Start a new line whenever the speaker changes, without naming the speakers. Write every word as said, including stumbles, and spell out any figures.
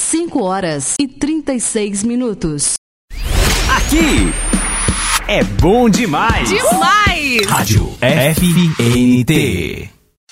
cinco horas e trinta e seis minutos.
Aqui é bom demais.
Demais!
Rádio F N T.